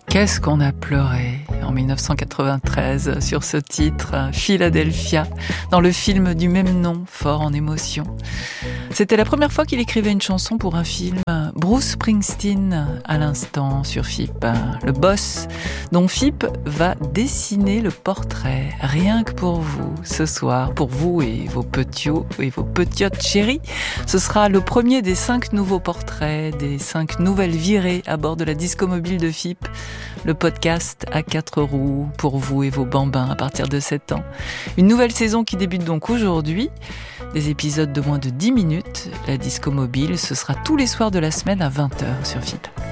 Qu'est-ce qu'on a pleuré en 1993 sur ce titre, Philadelphia, dans le film du même nom, fort en émotion. C'était la première fois qu'il écrivait une chanson pour un film. Bruce Springsteen, à l'instant, sur FIP, le boss, dont FIP va dessiner le portrait, rien que pour vous, ce soir, pour vous et vos petits et vos petiotes chéries. Ce sera le premier des 5 nouveaux portraits, des 5 nouvelles virées à bord de la disco mobile de FIP, le podcast à 4 roues pour vous et vos bambins à partir de 7 ans. Une nouvelle saison qui débute donc aujourd'hui. Des épisodes de moins de 10 minutes. La disco mobile, ce sera tous les soirs de la semaine à 20h sur FIP.